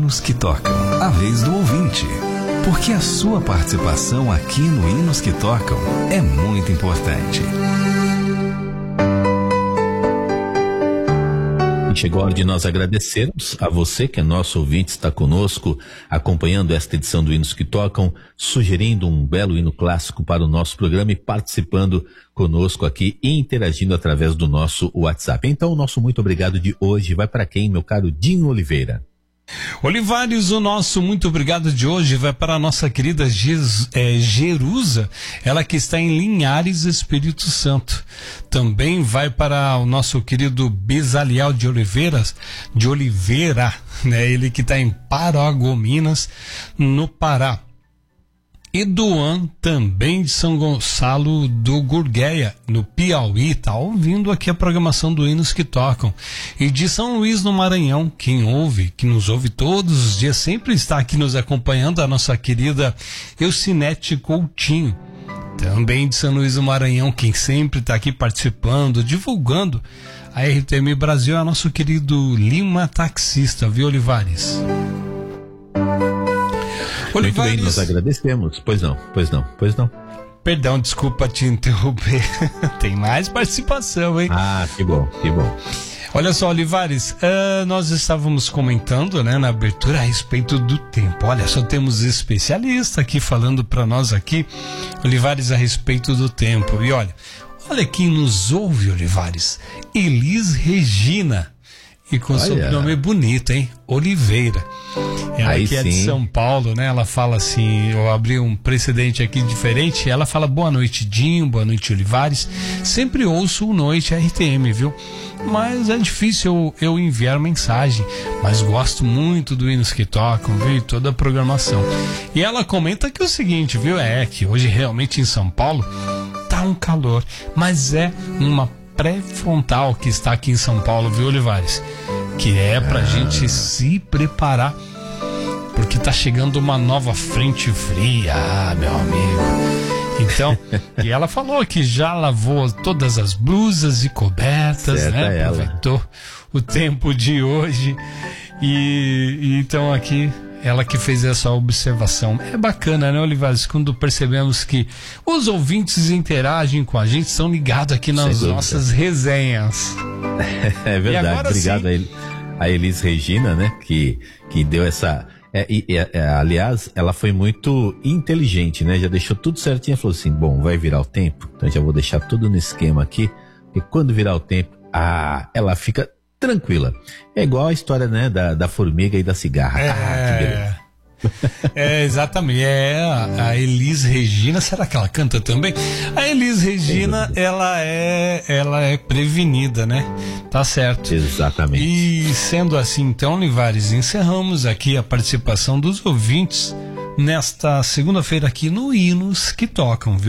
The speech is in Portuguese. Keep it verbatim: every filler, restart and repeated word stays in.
Hinos que Tocam, a vez do ouvinte. Porque a sua participação aqui no Hinos que Tocam é muito importante. Chegou a hora de nós agradecermos a você que é nosso ouvinte, está conosco, acompanhando esta edição do Hinos que Tocam, sugerindo um belo hino clássico para o nosso programa e participando conosco aqui e interagindo através do nosso WhatsApp. Então, o nosso muito obrigado de hoje vai para quem, meu caro Dinho Oliveira? Olivares, o nosso muito obrigado de hoje vai para a nossa querida Jes, é, Jerusa, ela que está em Linhares, Espírito Santo. Também vai para o nosso querido Bezaliel de Oliveiras, de Oliveira, né? Ele que está em Paragominas, no Pará. Eduan, também de São Gonçalo do Gurgueia, no Piauí, tá ouvindo aqui a programação do Hinos que Tocam. E de São Luís, no Maranhão, quem ouve, que nos ouve todos os dias, sempre está aqui nos acompanhando, a nossa querida Eucinete Coutinho. Também de São Luís do Maranhão, quem sempre está aqui participando, divulgando a R T M Brasil, é nosso querido Lima Taxista, viu, Olivares? Muito bem, nós agradecemos. Pois não, pois não, pois não. Perdão, desculpa te interromper. Tem mais participação, hein? Ah, que bom, que bom. Olha só, Olivares, uh, nós estávamos comentando, né, na abertura a respeito do tempo. Olha, só temos especialista aqui falando para nós aqui, Olivares, a respeito do tempo. E olha, olha quem nos ouve, Olivares. Elis Regina. E com Olha. sobrenome bonito, hein? Oliveira. Ela Aí que é sim. de São Paulo, né? Ela fala assim, eu abri um precedente aqui diferente, ela fala boa noite, Dinho, boa noite, Olivares. Sempre ouço o Noite R T M, viu? Mas é difícil eu, eu enviar mensagem, mas gosto muito do Hinos que Tocam, viu? E toda a programação. E ela comenta que é o seguinte, viu? É que hoje realmente em São Paulo tá um calor, mas é uma pré-frontal que está aqui em São Paulo, viu, Olivares? Que é pra ah. gente se preparar, porque tá chegando uma nova frente fria, ah, meu amigo. Então, e ela falou que já lavou todas as blusas e cobertas, certo, né? Ela. Aproveitou o tempo de hoje e, e então aqui ela que fez essa observação. É bacana, né, Olivares? Quando percebemos que os ouvintes interagem com a gente, estão ligados aqui nas nossas resenhas. É verdade. Obrigado sim, a, El, a Elis Regina, né? Que, que deu essa... É, é, é, aliás, ela foi muito inteligente, né? Já deixou tudo certinho. Falou assim, bom, vai virar o tempo, então já vou deixar tudo no esquema aqui. E quando virar o tempo, ah, ela fica... tranquila. É igual a história, né, da, da formiga e da cigarra. É, ah, que beleza. É, exatamente. É a, a Elis Regina, será que ela canta também? A Elis Regina, ela é, ela é prevenida, né? Tá certo. Exatamente. E sendo assim, então, Olivares, encerramos aqui a participação dos ouvintes nesta segunda-feira aqui no Hinos que Tocam, viu?